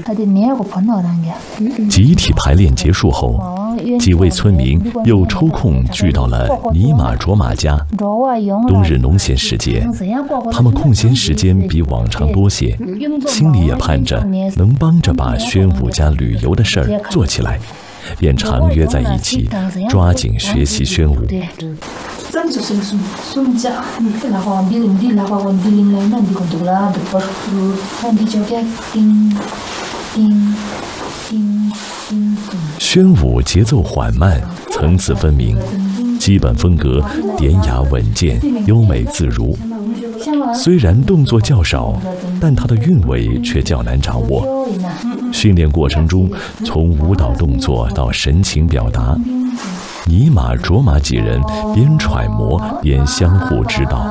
集体排练结束后，几位村民又抽空聚到了尼玛卓玛家。冬日农闲时节，他们空闲时间比往常多些，心里也盼着能帮着把宣武家旅游的事儿做起来，便常约在一起，抓紧学习宣武。宣武节奏缓慢，层次分明，基本风格典雅稳健，优美自如。虽然动作较少，但它的韵味却较难掌握。训练过程中，从舞蹈动作到神情表达，尼玛卓玛几人边揣摩边相互指导。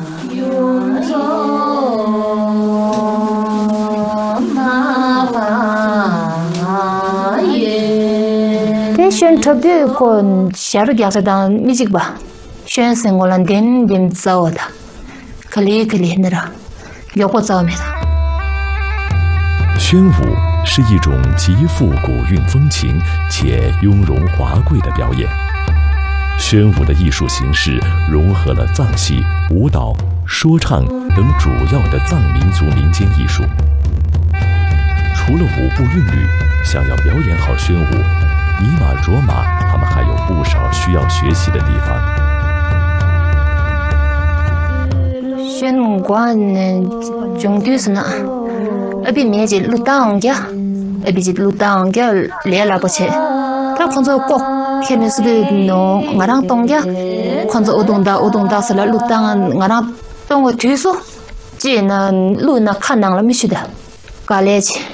宣特别kon shar gyaksa dan music ba宣sengolan den dim zawda kali nera yoko zawmeda。 宣武是一种极富古韵风情且雍容华贵的表演。宣武的艺术形式融合了藏戏、舞蹈、说唱等主要的藏民族民间艺术。除了舞步韵律，想要表演好宣武，尼玛卓玛他们还有不少需要学习的地方。 宣武关中队是哪？比面积路当家，比起路当家来了不起。他看着国，看的是的喏，我让当家，看着我懂得是了路当，我让当我推说，这那路那看能了没去的，搞来去。